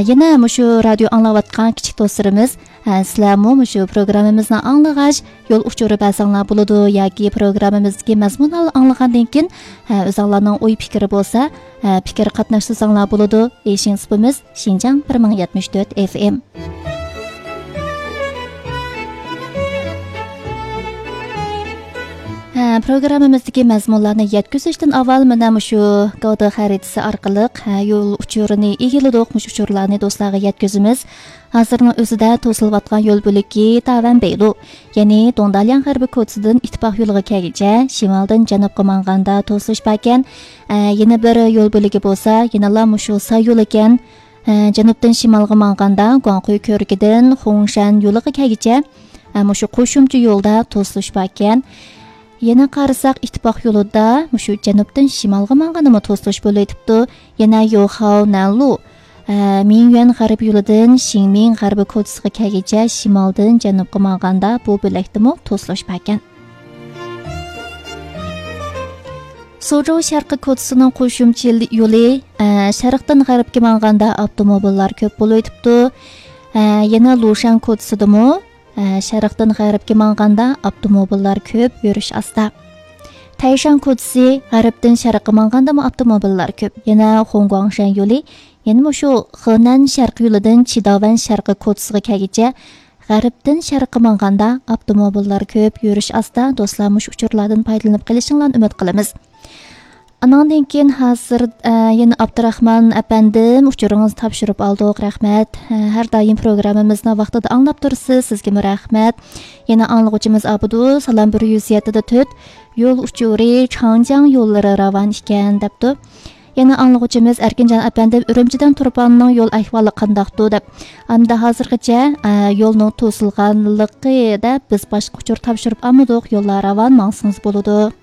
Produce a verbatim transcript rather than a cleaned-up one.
Yana şu radyo anlayotgan kichik do'stlarimiz, sizlarmi shu programmamizni anglag'ach, yo'l uchuri bazanglar bo'ladi yoki programmamizga mazmunni anglagandan keyin o'zingizlarning o'y fikri bo'lsa, fikr qatnashsanglar bo'ladi. Eshingiz bo'lmas, Xinjiang bir ming yetmish to'rt F M. Programmamizdagi mazmunlarni yetkazishdan avval mana shu Gauda xaritasi orqali yo'l uchurini egiladik, mush uchurlarni do'stlarga yetkazamiz. Hozirning o'zida to'silayotgan yo'l bo'ligi Tavan Beylu, ya'ni Dongdalyan g'arbiy ko'chasidan ittifoq yo'liga kelguncha shimoldan janubga manganda to'silish ekan. Yana bir yo'l bo'ligi bo'lsa, yana mushu Sa yo'l ekan. Janubdan shimolga manganda Guangqui ko'rigidan Hongshan yo'liga kelguncha mushu qo'shimcha yo'lda to'silish ekan. Yana qarasak ittifoq yo'lida mushu janubdan shimolga manganda to'silish bo'layapti. Yana Yohao Nanlu Mingyuan g'arbiy yo'lidan Xinmin g'arbiy ko'chasiga kelguncha shimoldan janubga manganda bu bo'lakdimi to'silish ekan. Suzhou sharqiy ko'chasining qo'shimcha yo'li sharqdan g'arbga manganda avtomobillar ko'p bo'layapti. Yana Lushan ko'chasidami sharqdan g'arbga manganda avtomobillar ko'p, yurish asta. Taishan ko'chasi g'arbdan sharqqa manganda avtomobillar ko'p. Yana Hongguangshan yo'li, yana shu Henan sharqiy yo'lidan Chidavan sharqiy ko'chasiga kelguncha g'arbdan sharqqa manganda avtomobillar ko'p, yurish asta. Do'stlar, mush uchurlardan foydalanib qolishinglarni umid qilamiz. Anandan keyin hozir yana Abdurahmon apandim uchuringizni topshirib oldik. Rahmat. Har doim programmamizni vaqtida anglab tursiz. Sizga rahmat. Yana anglag'uvchimiz Abudu salom bir yuz yetti to'rt yo'l uchuri Changjiang yo'llari ravon ekan debdi. Yana anglag'uvchimiz Erkinjon apandim Urumchidan Turpanning yo'l ahvoli qandaqdi deb. Hamda hozirgacha yo'lning to'silganligi deb biz boshqa uchur topshirib olmadik. Yo'llar ravon mangsingiz bo'ladi.